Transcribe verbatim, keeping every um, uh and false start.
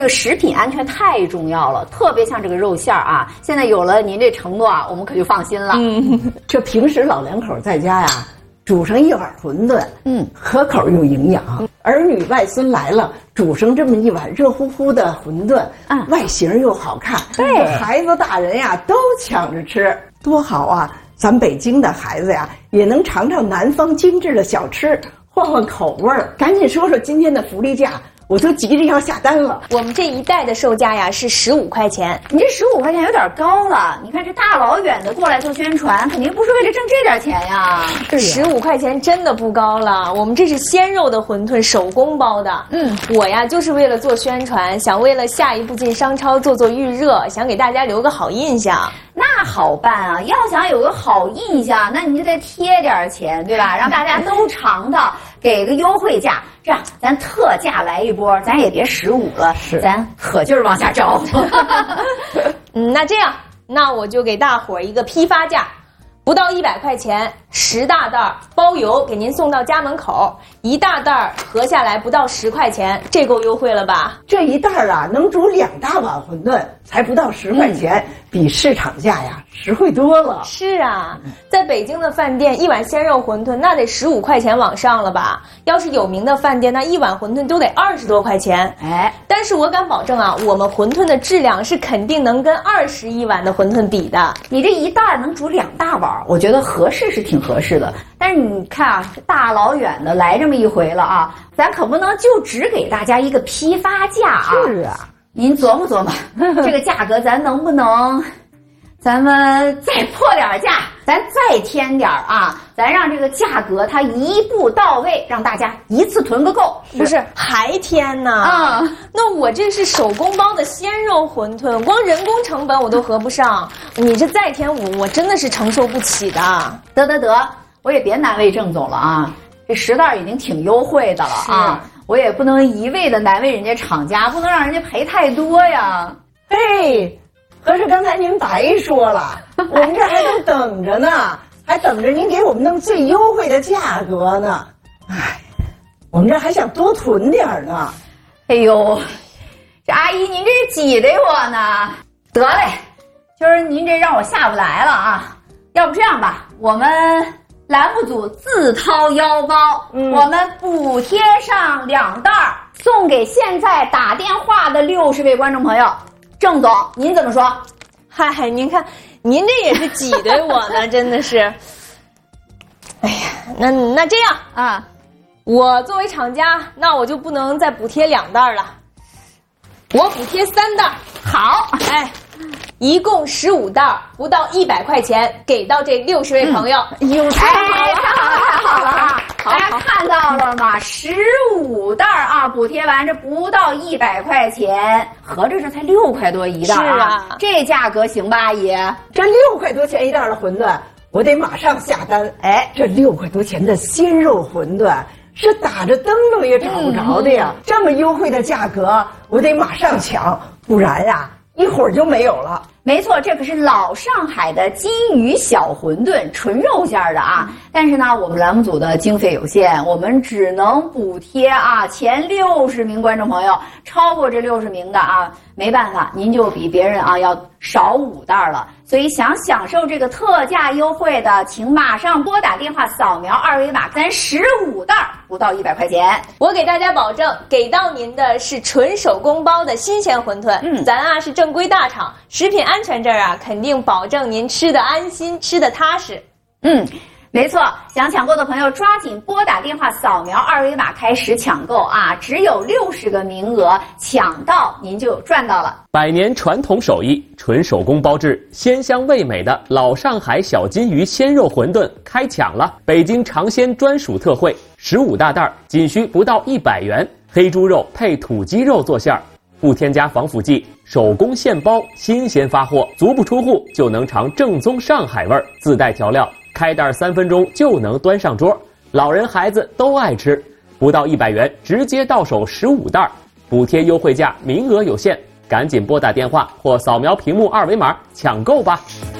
这个食品安全太重要了，特别像这个肉馅儿啊，现在有了您这承诺啊，我们可就放心了。 嗯，这平时老两口在家呀，煮上一碗馄饨，嗯，可口又营养。儿女外孙来了，煮上这么一碗热乎乎的馄饨，嗯，外形又好看，对，孩子大人呀都抢着吃，多好啊！咱北京的孩子呀，也能尝尝南方精致的小吃，换换口味儿。赶紧说说今天的福利价。我都急着要下单了。 我们这一袋的售价呀是十五块钱， 你这十五块钱有点高了。你看这大老远的过来做宣传，肯定不是为了挣这点钱呀。 十五块钱真的不高了。我们这是鲜肉的馄饨，手工包的。嗯，我呀就是为了做宣传，想为了下一步进商超做做预热，想给大家留个好印象。 那好办啊，要想有个好印象，那你就得贴点钱，对吧？让大家都尝到，给个优惠价。这样，咱特价来一波，咱也别十五了，是，咱可劲儿往下招。 嗯，那这样，那我就给大伙儿一个批发价，不到一百块钱，十大袋包邮，给您送到家门口，一大袋合下来不到十块钱，这够优惠了吧？ 这一袋啊，能煮两大碗馄饨，才不到十块钱，嗯、比市场价呀实惠多了。 是啊，在北京的饭店，一碗鲜肉馄饨那得十五块钱往上了吧？要是有名的饭店，那一碗馄饨都得二十多块钱。哎，但是我敢保证啊，我们馄饨的质量是肯定能跟二十一碗的馄饨比的。 你这一袋能煮两大碗，我觉得合适是挺合适的。但是你看啊，大老远的来这么一回了啊，咱可不能就只给大家一个批发价啊。 是啊， 您琢磨琢磨，这个价格咱能不能？咱们再破点价，咱再添点啊！咱让这个价格它一步到位，让大家一次囤个够。 不是还添呢？啊、嗯，那我这是手工包的鲜肉馄饨，光人工成本我都合不上，你这再添我，我真的是承受不起的。 得得得，我也别难为郑总了啊！这十袋已经挺优惠的了啊，我也不能一味的难为人家厂家，不能让人家赔太多呀。 嘿。可是刚才您白说了，我们这还都等着呢，还等着您给我们弄最优惠的价格呢。哎，我们这还想多囤点呢。 哎呦，这阿姨您这是挤兑我呢。得嘞，就是您这让我下不来了啊。要不这样吧，我们栏目组自掏腰包，嗯、我们补贴上两袋，送给现在打电话的六十位观众朋友。郑总，您怎么说？ 嗨，您看，您这也是挤兑我呢，真的是。哎呀，那那这样啊，我作为厂家，那我就不能再补贴两袋了，我补贴三袋。好，哎，一共十五袋，不到一百块钱，给到这六十位朋友。 有才，哎，太好了，太好了啊！大家看到了吗？十五袋啊，补贴完这不到一百块钱，合着这才六块多一袋啊！ 是啊， 这价格行吧，阿姨？ 这六块多钱一袋的馄饨，我得马上下单。哎，这六块多钱的鲜肉馄饨是打着灯笼也找不着的呀！嗯、这么优惠的价格，我得马上抢，不然呀、啊，一会儿就没有了。 没错，这可是老上海的金鱼小馄饨，纯肉馅的啊！但是呢，我们栏目组的经费有限，我们只能补贴啊前六十名观众朋友，超过这六十名的啊，没办法，您就比别人啊要少五袋了。所以想享受这个特价优惠的，请马上拨打电话扫描二维码，咱十五袋不到一百块钱。 我给大家保证，给到您的是纯手工包的新鲜馄饨。嗯，咱啊是正规大厂，食品安全这儿啊肯定保证您吃的安心，吃的踏实。 嗯。没错，想抢购的朋友抓紧拨打电话扫描二维码开始抢购啊！只有六十个名额，抢到您就赚到了。 百年传统手艺，纯手工包制，鲜香味美的老上海小金鱼鲜肉馄饨开抢了！北京尝鲜专属特惠，十五大袋，仅需不到一百元，黑猪肉配土鸡肉做馅儿，不添加防腐剂，手工现包，新鲜发货，足不出户就能尝正宗上海味儿，自带调料。开袋三分钟就能端上桌，老人孩子都爱吃，不到一百元直接到手十五袋，补贴优惠价，名额有限，赶紧拨打电话或扫描屏幕二维码抢购吧。